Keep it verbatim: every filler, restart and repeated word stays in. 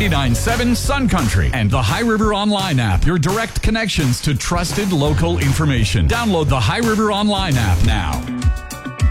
ninety-nine point seven Sun Country and the High River Online app, your direct connections to trusted local information. Download the High River Online app now.